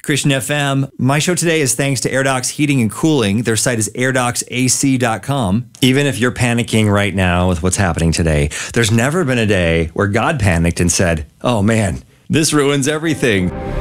Christian FM. My show today is thanks to AirDocs Heating and Cooling. Their site is airdocsac.com. Even if you're panicking right now with what's happening today, there's never been a day where God panicked and said, oh man, this ruins everything.